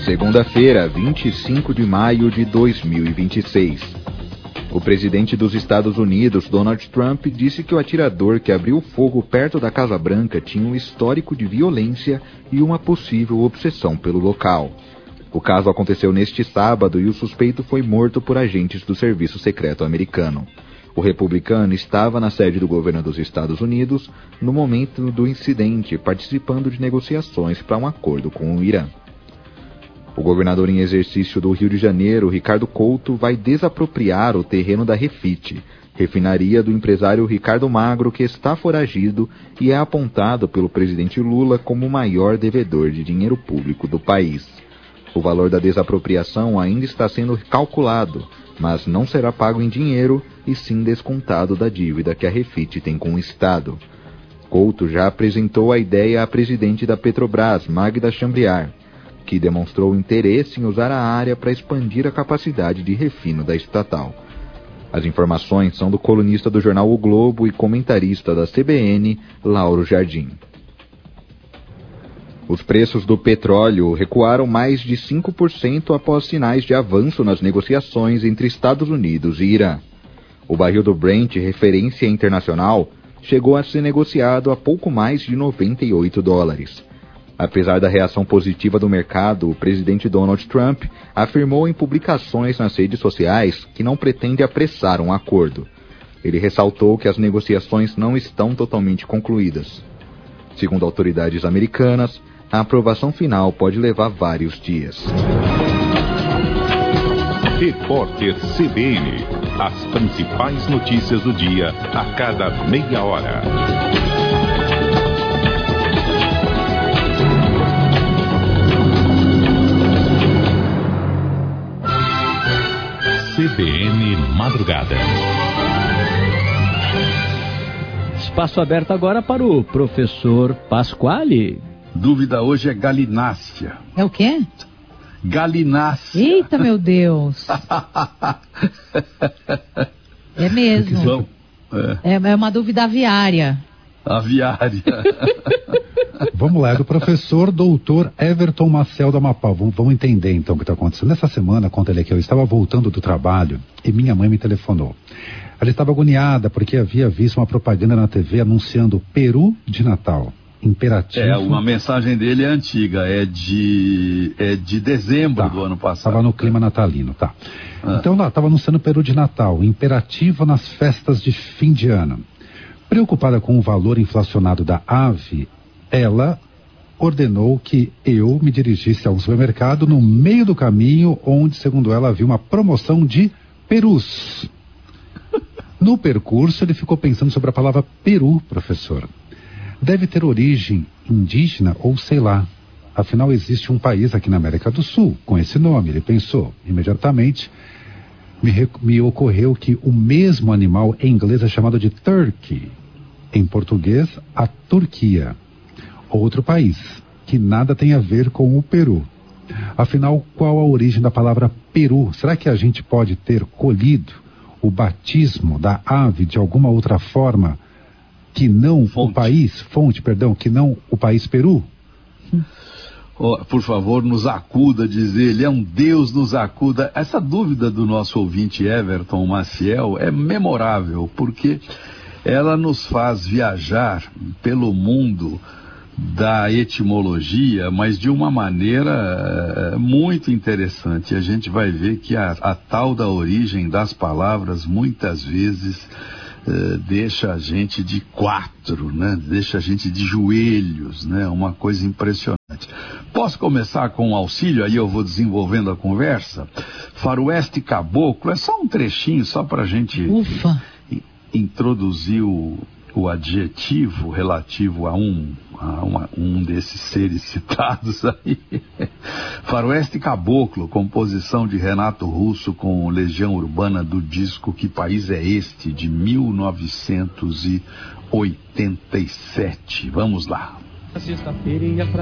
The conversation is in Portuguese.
Segunda-feira, 25 de maio de 2026. O presidente dos Estados Unidos, Donald Trump, disse que o atirador que abriu fogo perto da Casa Branca tinha um histórico de violência e uma possível obsessão pelo local. O caso aconteceu neste sábado e o suspeito foi morto por agentes do Serviço Secreto americano. O republicano estava na sede do governo dos Estados Unidos no momento do incidente, participando de negociações para um acordo com o Irã. O governador em exercício do Rio de Janeiro, Ricardo Couto, vai desapropriar o terreno da Refit, refinaria do empresário Ricardo Magro, que está foragido e é apontado pelo presidente Lula como o maior devedor de dinheiro público do país. O valor da desapropriação ainda está sendo calculado, mas não será pago em dinheiro e sim descontado da dívida que a Refit tem com o Estado. Couto já apresentou a ideia à presidente da Petrobras, Magda Chambriard, que demonstrou interesse em usar a área para expandir a capacidade de refino da estatal. As informações são do colunista do jornal O Globo e comentarista da CBN, Lauro Jardim. Os preços do petróleo recuaram mais de 5% após sinais de avanço nas negociações entre Estados Unidos e Irã. O barril do Brent, referência internacional, chegou a ser negociado a pouco mais de $98. Apesar da reação positiva do mercado, o presidente Donald Trump afirmou em publicações nas redes sociais que não pretende apressar um acordo. Ele ressaltou que as negociações não estão totalmente concluídas. Segundo autoridades americanas, a aprovação final pode levar vários dias. Repórter CBN. As principais notícias do dia a cada meia hora. CBN Madrugada. Espaço aberto agora para o professor Pasquale. Dúvida hoje é galinácea. É o quê? Galinácea. Eita, meu Deus. É mesmo. É uma dúvida aviária. Aviária. Vamos lá, é do professor doutor Everton Maciel da Amapá. Vamos entender então o que está acontecendo. Nessa semana, conta ele aqui, eu estava voltando do trabalho e minha mãe me telefonou. Ela estava agoniada porque havia visto uma propaganda na TV anunciando peru de Natal. Imperativo. Uma mensagem dele é antiga, é de dezembro do ano passado. Estava no clima natalino, tá. Então lá, estava anunciando peru de Natal, imperativo nas festas de fim de ano. Preocupada com o valor inflacionado da ave, ela ordenou que eu me dirigisse a um supermercado no meio do caminho, onde, segundo ela, havia uma promoção de perus. No percurso, ele ficou pensando sobre a palavra peru, professor. Deve ter origem indígena ou sei lá. Afinal, existe um país aqui na América do Sul com esse nome, ele pensou. Imediatamente, me ocorreu que o mesmo animal em inglês é chamado de turkey. Em português, a Turquia. Outro país, que nada tem a ver com o Peru. Afinal, qual a origem da palavra peru? Será que a gente pode ter colhido o batismo da ave de alguma outra forma que não que não o país Peru? Por favor, nos acuda, diz ele, é um Deus, nos acuda. Essa dúvida do nosso ouvinte Everton Maciel é memorável, porque ela nos faz viajar pelo mundo da etimologia, mas de uma maneira muito interessante. A gente vai ver que a tal da origem das palavras muitas vezes deixa a gente de quatro, né? Deixa a gente de joelhos, né? Uma coisa impressionante. Posso começar com um auxílio, aí eu vou desenvolvendo a conversa? Faroeste Caboclo, é só um trechinho, só para a gente introduzir o adjetivo relativo a um desses seres citados aí. Faroeste Caboclo, composição de Renato Russo com Legião Urbana do disco Que País é Este, de 1987. Vamos lá. Sexta-feira ia pra